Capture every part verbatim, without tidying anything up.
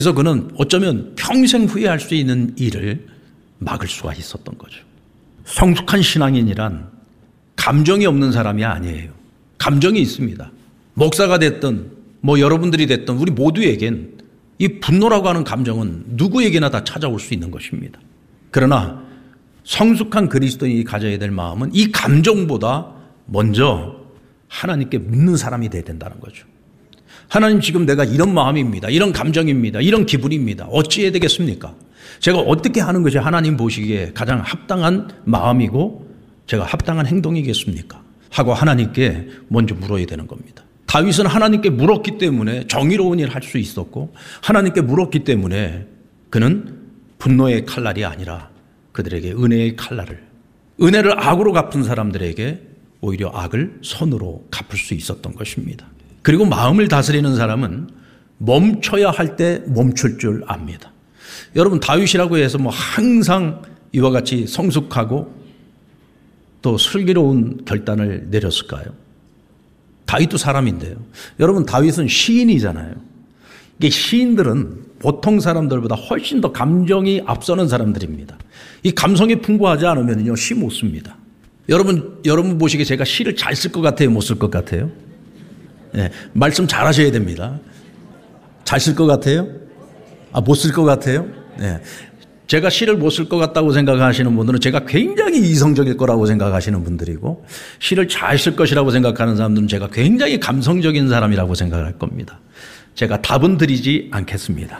그래서 그는 어쩌면 평생 후회할 수 있는 일을 막을 수가 있었던 거죠. 성숙한 신앙인이란 감정이 없는 사람이 아니에요. 감정이 있습니다. 목사가 됐든 뭐 여러분들이 됐든 우리 모두에겐 이 분노라고 하는 감정은 누구에게나 다 찾아올 수 있는 것입니다. 그러나 성숙한 그리스도인이 가져야 될 마음은 이 감정보다 먼저 하나님께 묻는 사람이 돼야 된다는 거죠. 하나님, 지금 내가 이런 마음입니다. 이런 감정입니다. 이런 기분입니다. 어찌해야 되겠습니까? 제가 어떻게 하는 것이 하나님 보시기에 가장 합당한 마음이고 제가 합당한 행동이겠습니까? 하고 하나님께 먼저 물어야 되는 겁니다. 다윗은 하나님께 물었기 때문에 정의로운 일을 할 수 있었고, 하나님께 물었기 때문에 그는 분노의 칼날이 아니라 그들에게 은혜의 칼날을, 은혜를 악으로 갚은 사람들에게 오히려 악을 선으로 갚을 수 있었던 것입니다. 그리고 마음을 다스리는 사람은 멈춰야 할 때 멈출 줄 압니다. 여러분, 다윗이라고 해서 뭐 항상 이와 같이 성숙하고 또 슬기로운 결단을 내렸을까요? 다윗도 사람인데요. 여러분, 다윗은 시인이잖아요. 이게 시인들은 보통 사람들보다 훨씬 더 감정이 앞서는 사람들입니다. 이 감성이 풍부하지 않으면요, 시 못 씁니다. 여러분, 여러분 보시기에 제가 시를 잘 쓸 것 같아요? 못 쓸 것 같아요? 네, 말씀 잘 하셔야 됩니다. 잘 쓸 것 같아요? 아, 못 쓸 것 같아요? 네. 제가 시를 못 쓸 것 같다고 생각하시는 분들은 제가 굉장히 이성적일 거라고 생각하시는 분들이고, 시를 잘 쓸 것이라고 생각하는 사람들은 제가 굉장히 감성적인 사람이라고 생각할 겁니다. 제가 답은 드리지 않겠습니다.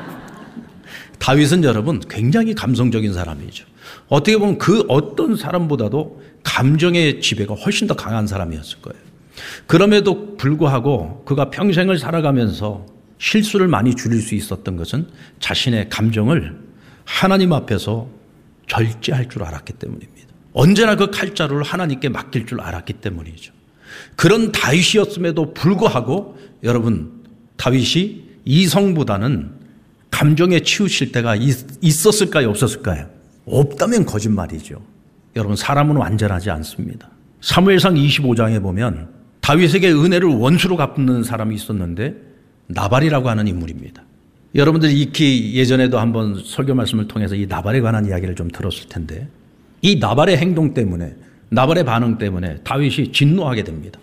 다윗은 여러분 굉장히 감성적인 사람이죠. 어떻게 보면 그 어떤 사람보다도 감정의 지배가 훨씬 더 강한 사람이었을 거예요. 그럼에도 불구하고 그가 평생을 살아가면서 실수를 많이 줄일 수 있었던 것은 자신의 감정을 하나님 앞에서 절제할 줄 알았기 때문입니다. 언제나 그 칼자루를 하나님께 맡길 줄 알았기 때문이죠. 그런 다윗이었음에도 불구하고 여러분, 다윗이 이성보다는 감정에 치우칠 때가 있었을까요? 없었을까요? 없다면 거짓말이죠. 여러분, 사람은 완전하지 않습니다. 사무엘상 이십오 장에 보면 다윗에게 은혜를 원수로 갚는 사람이 있었는데 나발이라고 하는 인물입니다. 여러분들이 익히 예전에도 한번 설교 말씀을 통해서 이 나발에 관한 이야기를 좀 들었을 텐데, 이 나발의 행동 때문에, 나발의 반응 때문에 다윗이 진노하게 됩니다.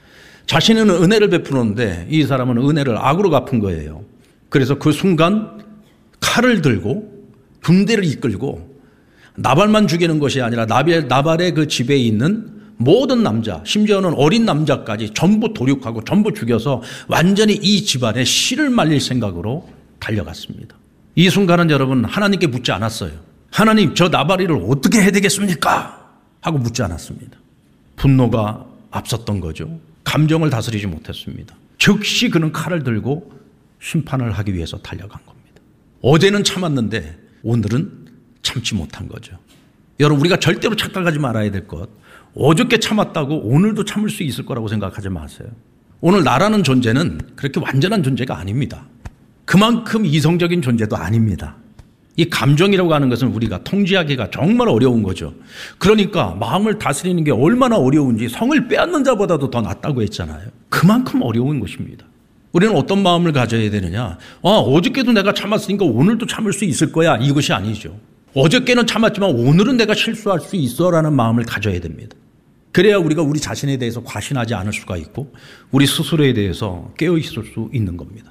자신은 은혜를 베푸는데 이 사람은 은혜를 악으로 갚은 거예요. 그래서 그 순간 칼을 들고 군대를 이끌고 나발만 죽이는 것이 아니라 나발의 그 집에 있는 모든 남자, 심지어는 어린 남자까지 전부 도륙하고 전부 죽여서 완전히 이 집안에 씨를 말릴 생각으로 달려갔습니다. 이 순간은 여러분, 하나님께 묻지 않았어요. 하나님, 저 나발이를 어떻게 해야 되겠습니까? 하고 묻지 않았습니다. 분노가 앞섰던 거죠. 감정을 다스리지 못했습니다. 즉시 그는 칼을 들고 심판을 하기 위해서 달려간 겁니다. 어제는 참았는데 오늘은 참지 못한 거죠. 여러분, 우리가 절대로 착각하지 말아야 될 것, 어저께 참았다고 오늘도 참을 수 있을 거라고 생각하지 마세요. 오늘 나라는 존재는 그렇게 완전한 존재가 아닙니다. 그만큼 이성적인 존재도 아닙니다. 이 감정이라고 하는 것은 우리가 통제하기가 정말 어려운 거죠. 그러니까 마음을 다스리는 게 얼마나 어려운지 성을 빼앗는 자보다도 더 낫다고 했잖아요. 그만큼 어려운 것입니다. 우리는 어떤 마음을 가져야 되느냐? 아, 어저께도 내가 참았으니까 오늘도 참을 수 있을 거야. 이것이 아니죠. 어저께는 참았지만 오늘은 내가 실수할 수 있어라는 마음을 가져야 됩니다. 그래야 우리가 우리 자신에 대해서 과신하지 않을 수가 있고 우리 스스로에 대해서 깨어있을 수 있는 겁니다.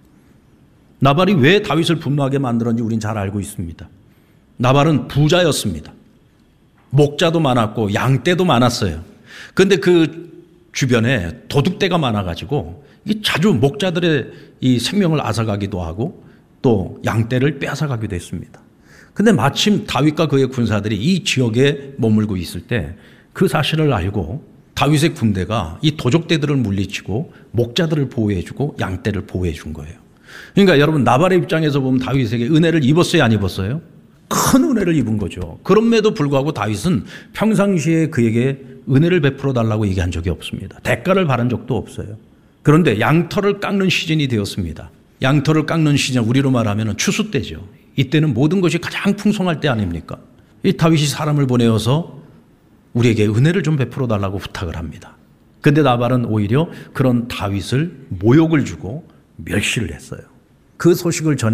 나발이 왜 다윗을 분노하게 만들었는지 우린 잘 알고 있습니다. 나발은 부자였습니다. 목자도 많았고 양떼도 많았어요. 그런데 그 주변에 도둑떼가 많아가지고 자주 목자들의 이 생명을 앗아가기도 하고 또 양떼를 빼앗아가기도 했습니다. 근데 마침 다윗과 그의 군사들이 이 지역에 머물고 있을 때 그 사실을 알고 다윗의 군대가 이 도적대들을 물리치고 목자들을 보호해주고 양떼를 보호해준 거예요. 그러니까 여러분, 나발의 입장에서 보면 다윗에게 은혜를 입었어요, 안 입었어요? 큰 은혜를 입은 거죠. 그럼에도 불구하고 다윗은 평상시에 그에게 은혜를 베풀어 달라고 얘기한 적이 없습니다. 대가를 바란 적도 없어요. 그런데 양털을 깎는 시즌이 되었습니다. 양털을 깎는 시즌, 우리로 말하면 추수 때죠. 이때는 모든 것이 가장 풍성할 때 아닙니까? 이 다윗이 사람을 보내어서 우리에게 은혜를 좀 베풀어 달라고 부탁을 합니다. 그런데 나발은 오히려 그런 다윗을 모욕을 주고 멸시를 했어요. 그 소식을 전해